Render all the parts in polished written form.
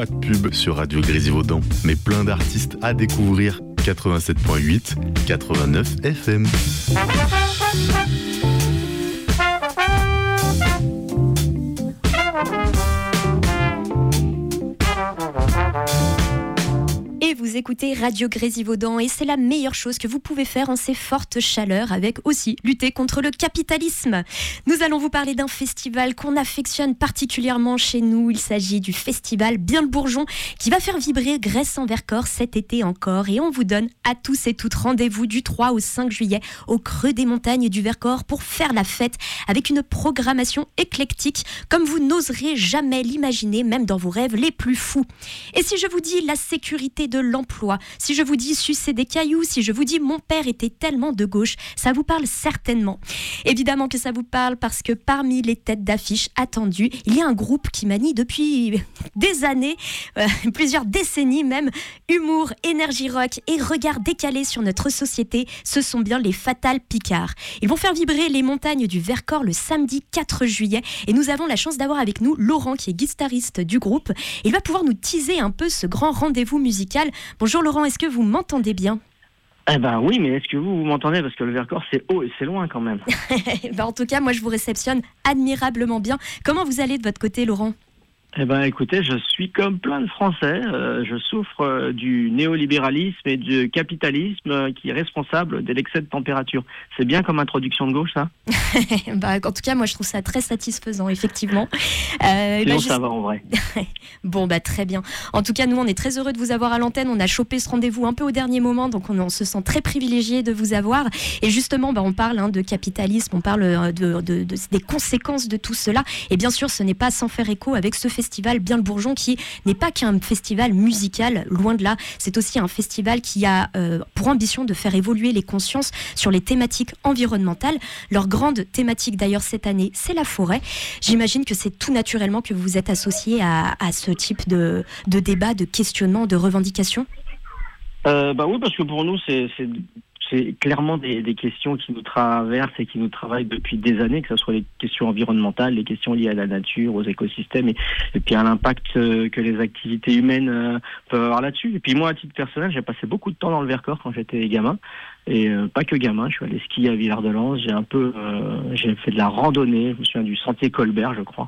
Pas de pub sur Radio Grésivaudan, mais plein d'artistes à découvrir. 87.8, 89 FM. Et vous écoutez Radio Grésivaudan et c'est la meilleure chose que vous pouvez faire en ces fortes chaleurs, avec aussi lutter contre le capitalisme. Nous allons vous parler d'un festival qu'on affectionne particulièrement chez nous. Il s'agit du festival Bien le Bourgeon qui va faire vibrer Gresse en Vercors cet été encore. Et on vous donne à tous et toutes rendez-vous du 3 au 5 juillet au creux des montagnes du Vercors pour faire la fête avec une programmation éclectique comme vous n'oserez jamais l'imaginer, même dans vos rêves les plus fous. Et si je vous dis la sécurité de l'emploi, si je vous dis sucer des cailloux, si je vous dis mon père était tellement de gauche, ça vous parle certainement. Évidemment que ça vous parle parce que parmi les têtes d'affiche attendues, il y a un groupe qui manie depuis des années, plusieurs décennies même, humour, énergie rock et regard décalé sur notre société. Ce sont bien les Fatal Picards. Ils vont faire vibrer les montagnes du Vercors le samedi 4 juillet et nous avons la chance d'avoir avec nous Laurent qui est guitariste du groupe. Il va pouvoir nous teaser un peu ce grand rendez-vous musical. Bonjour Laurent, est-ce que vous m'entendez bien ? Eh ben oui, mais est-ce que vous m'entendez ? Parce que le Vercors, c'est haut et c'est loin quand même. En tout cas, moi je vous réceptionne admirablement bien. Comment vous allez de votre côté, Laurent ? Eh ben écoutez, je suis comme plein de Français, je souffre du néolibéralisme et du capitalisme qui est responsable de l'excès de température. C'est bien comme introduction de gauche, ça ? En tout cas, moi je trouve ça très satisfaisant, effectivement. Sinon ça va en vrai. Bon, très bien. En tout cas, nous on est très heureux de vous avoir à l'antenne. On a chopé ce rendez-vous un peu au dernier moment, donc on se sent très privilégié de vous avoir. Et justement, on parle de capitalisme, on parle des conséquences de tout cela. Et bien sûr, ce n'est pas sans faire écho avec ce festival Bien le Bourgeon qui n'est pas qu'un festival musical, loin de là. C'est aussi un festival qui a pour ambition de faire évoluer les consciences sur les thématiques environnementales. Leur grande thématique d'ailleurs cette année, c'est la forêt. J'imagine que c'est tout naturellement que vous êtes associé à ce type de débat, de questionnement, de revendication. Oui, parce que pour nous, c'est clairement des questions qui nous traversent et qui nous travaillent depuis des années, que ce soit les questions environnementales, les questions liées à la nature, aux écosystèmes et puis à l'impact que les activités humaines peuvent avoir là-dessus. Et puis moi, à titre personnel, j'ai passé beaucoup de temps dans le Vercors quand j'étais gamin. Et pas que gamin, je suis allé skier à Villard-de-Lans, j'ai fait de la randonnée, je me souviens du sentier Colbert, je crois.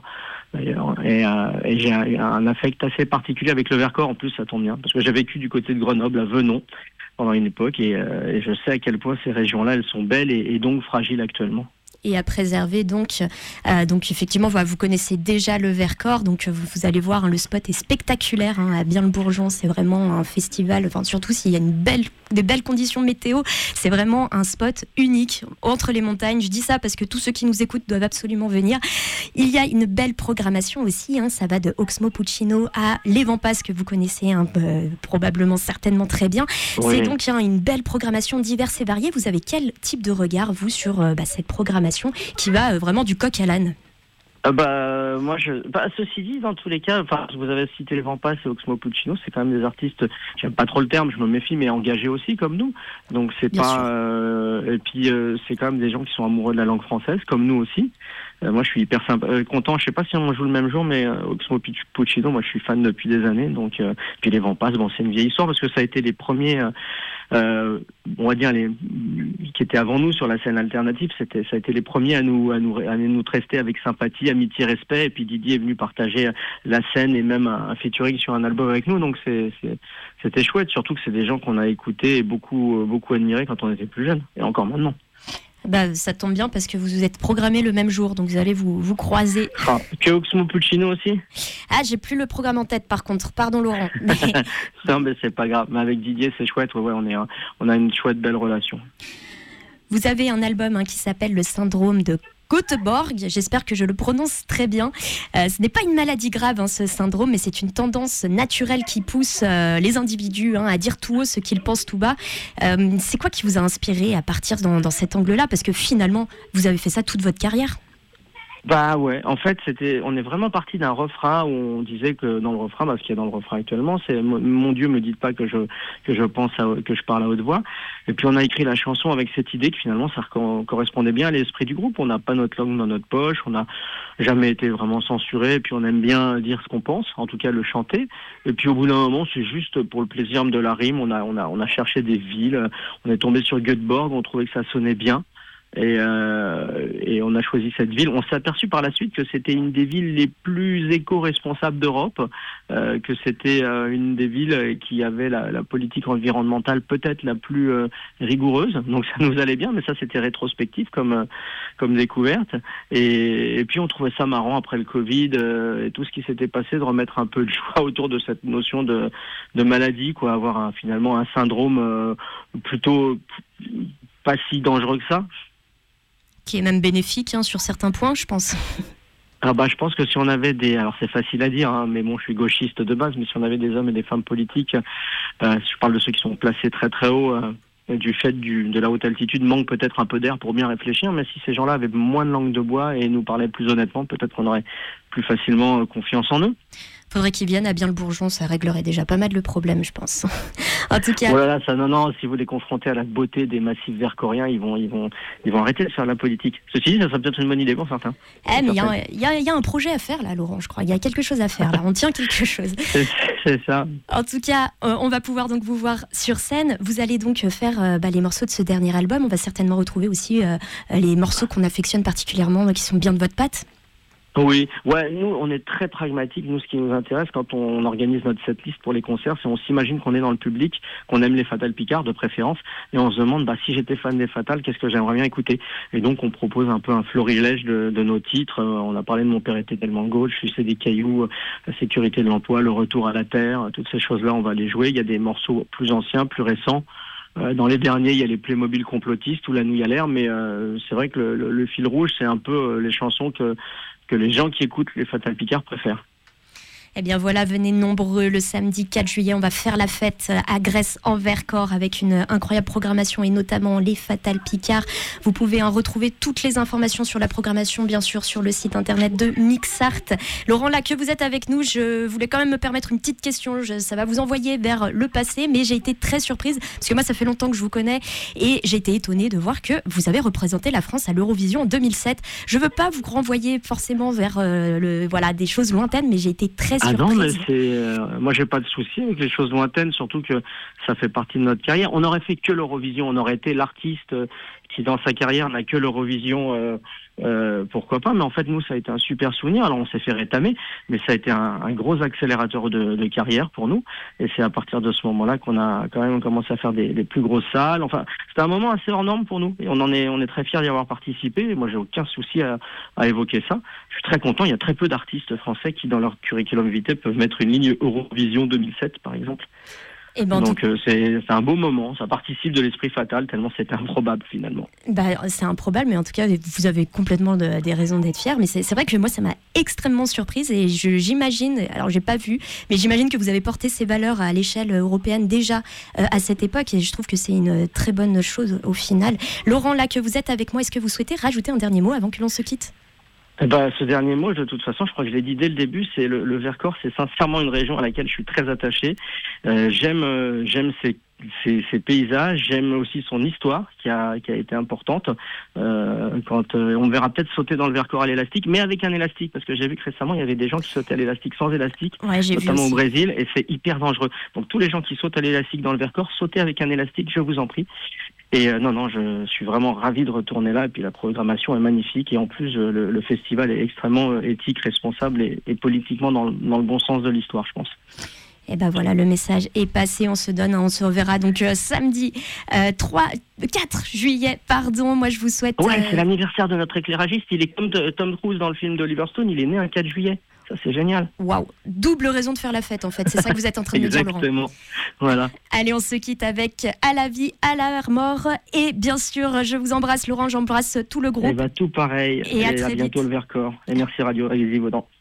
Et j'ai un affect assez particulier avec le Vercors, en plus ça tombe bien, parce que j'ai vécu du côté de Grenoble, à Venon, pendant une époque, et je sais à quel point ces régions-là, elles sont belles et donc fragiles actuellement. Et à préserver donc effectivement vous connaissez déjà le Vercors, donc vous allez voir, le spot est spectaculaire à Bien le Bourgeon, c'est vraiment un festival, surtout s'il y a des belles conditions météo, c'est vraiment un spot unique entre les montagnes. Je dis ça parce que tous ceux qui nous écoutent doivent absolument venir. Il y a une belle programmation aussi, ça va de Oxmo Puccino à Les Vampas que vous connaissez probablement certainement très bien. Oui. C'est donc une belle programmation diverse et variée. Vous avez quel type de regard vous sur cette programmation qui va vraiment du coq à l'âne? Ceci dit, dans tous les cas, vous avez cité Les Vampas et Oxmo Puccino, c'est quand même des artistes, j'aime pas trop le terme, je me méfie, mais engagés aussi comme nous. Donc c'est bien pas, et puis c'est quand même des gens qui sont amoureux de la langue française, comme nous aussi. Moi, je suis hyper content. Je sais pas si on joue le même jour, mais Oxmo Puccino, moi, je suis fan depuis des années. Donc, puis Les Vampas, c'est une vieille histoire parce que ça a été les premiers, on va dire qui étaient avant nous sur la scène alternative. Ça a été les premiers à nous traiter avec sympathie, amitié, respect. Et puis Didier est venu partager la scène et même un featuring sur un album avec nous. Donc c'était chouette. Surtout que c'est des gens qu'on a écoutés et beaucoup admirés quand on était plus jeunes et encore maintenant. Ça tombe bien parce que vous vous êtes programmés le même jour, donc vous allez vous croiser. Que Oxmo Puccino aussi ? J'ai plus le programme en tête par contre, pardon Laurent. Non, mais c'est pas grave, mais avec Didier c'est chouette, on a une chouette belle relation. Vous avez un album qui s'appelle Le Syndrome de Göteborg, j'espère que je le prononce très bien. Ce n'est pas une maladie grave, ce syndrome, mais c'est une tendance naturelle qui pousse les individus à dire tout haut ce qu'ils pensent tout bas. C'est quoi qui vous a inspiré à partir dans cet angle-là ? Parce que finalement, vous avez fait ça toute votre carrière. Bah ouais, en fait, on est vraiment parti d'un refrain où on disait que dans le refrain, ce qu'il y a dans le refrain actuellement, c'est mon Dieu, me dites pas que je parle à haute voix. Et puis on a écrit la chanson avec cette idée que finalement ça correspondait bien à l'esprit du groupe. On n'a pas notre langue dans notre poche, on n'a jamais été vraiment censuré, et puis on aime bien dire ce qu'on pense, en tout cas le chanter. Et puis au bout d'un moment, c'est juste pour le plaisir de la rime. On a cherché des villes, on est tombé sur Göteborg, on trouvait que ça sonnait bien. Et on a choisi cette ville. On s'est aperçu par la suite que c'était une des villes les plus éco-responsables d'Europe, que c'était une des villes qui avait la politique environnementale peut-être la plus rigoureuse. Donc ça nous allait bien, mais ça c'était rétrospectif comme découverte. Et puis on trouvait ça marrant après le Covid et tout ce qui s'était passé, de remettre un peu de joie autour de cette notion de maladie, quoi, avoir finalement un syndrome plutôt pas si dangereux que ça. Qui est même bénéfique sur certains points, je pense. Je pense que si on avait alors c'est facile à dire, mais bon, je suis gauchiste de base, mais si on avait des hommes et des femmes politiques, je parle de ceux qui sont placés très très haut, du fait de la haute altitude, manque peut-être un peu d'air pour bien réfléchir, mais si ces gens-là avaient moins de langue de bois et nous parlaient plus honnêtement, peut-être qu'on aurait plus facilement confiance en eux. Faudrait qu'ils viennent à Bien-le-Bourgeon, ça réglerait déjà pas mal le problème, je pense. En tout cas. Voilà, si vous les confrontez à la beauté des massifs verts coréens, ils vont arrêter de faire la politique. Ceci dit, ça serait peut-être une bonne idée pour certains. Mais il y a un projet à faire là, Laurent, je crois. Il y a quelque chose à faire là. On tient quelque chose. C'est ça. En tout cas, on va pouvoir donc vous voir sur scène. Vous allez donc faire les morceaux de ce dernier album. On va certainement retrouver aussi les morceaux qu'on affectionne particulièrement, qui sont bien de votre patte. Oui, nous on est très pragmatiques. Nous, ce qui nous intéresse quand on organise notre setlist pour les concerts, c'est on s'imagine qu'on est dans le public, qu'on aime les Fatal Picard de préférence, et on se demande si j'étais fan des Fatal, qu'est-ce que j'aimerais bien écouter. Et donc on propose un peu un florilège de nos titres. On a parlé de Mon père était tellement gauche, Sucer des cailloux, La sécurité de l'emploi, Le retour à la terre, toutes ces choses-là on va les jouer. Il y a des morceaux plus anciens, plus récents. Dans les derniers, il y a les Playmobil complotistes ou La nouille à l'air, mais c'est vrai que le fil rouge, c'est un peu les chansons que les gens qui écoutent les Fatal Picard préfèrent. Eh bien voilà, venez nombreux le samedi 4 juillet. On va faire la fête à Grèce en Vercors avec une incroyable programmation et notamment les Fatal Picard. Vous pouvez en retrouver toutes les informations sur la programmation, bien sûr, sur le site internet de Mixart. Laurent, là que vous êtes avec nous, je voulais quand même me permettre une petite question. Ça va vous envoyer vers le passé, mais j'ai été très surprise parce que moi, ça fait longtemps que je vous connais et j'ai été étonnée de voir que vous avez représenté la France à l'Eurovision en 2007. Je veux pas vous renvoyer forcément vers des choses lointaines, mais j'ai été très surprise. Non, mais moi j'ai pas de souci avec les choses lointaines, surtout que ça fait partie de notre carrière. On aurait fait que l'Eurovision, on aurait été l'artiste qui dans sa carrière n'a que l'Eurovision, pourquoi pas, mais en fait nous ça a été un super souvenir. Alors on s'est fait rétamer, mais ça a été un gros accélérateur de carrière pour nous, et c'est à partir de ce moment-là qu'on a quand même commencé à faire des plus grosses salles. Enfin, c'était un moment assez hors norme pour nous, et on est très fiers d'y avoir participé, et moi j'ai aucun souci à évoquer ça. Je suis très content, il y a très peu d'artistes français qui dans leur curriculum vitae peuvent mettre une ligne Eurovision 2007 par exemple. Donc c'est un beau moment, ça participe de l'esprit Fatal tellement c'est improbable finalement. C'est improbable, mais en tout cas vous avez complètement des raisons d'être fiers. Mais c'est vrai que moi ça m'a extrêmement surprise et j'imagine, alors j'ai pas vu, mais j'imagine que vous avez porté ces valeurs à l'échelle européenne déjà à cette époque, et je trouve que c'est une très bonne chose au final. Laurent, là que vous êtes avec moi, est-ce que vous souhaitez rajouter un dernier mot avant que l'on se quitte ? Ce dernier mot, de toute façon, je crois que je l'ai dit dès le début, c'est le Vercors, c'est sincèrement une région à laquelle je suis très attaché. J'aime ses paysages, j'aime aussi son histoire qui a été importante. On verra peut-être sauter dans le Vercors à l'élastique, mais avec un élastique, parce que j'ai vu que récemment il y avait des gens qui sautaient à l'élastique sans élastique, notamment au Brésil, et c'est hyper dangereux. Donc tous les gens qui sautent à l'élastique dans le Vercors, sautez avec un élastique, je vous en prie. Et je suis vraiment ravi de retourner là, et puis la programmation est magnifique, et en plus le festival est extrêmement éthique, responsable et politiquement dans le bon sens de l'histoire, je pense. Et voilà, le message est passé, on se reverra donc samedi 4 juillet, moi je vous souhaite... C'est l'anniversaire de notre éclairagiste, il est comme Tom Cruise dans le film d'Oliver Stone, il est né un 4 juillet. Ça, c'est génial. Waouh, double raison de faire la fête en fait, c'est ça que vous êtes en train de me dire, Laurent. Exactement, voilà. Allez, on se quitte avec À la vie, à la mort, et bien sûr, je vous embrasse Laurent, j'embrasse tout le groupe. Tout pareil, et à très bientôt vite. le Vercors, et merci Radio Grésilvaudan.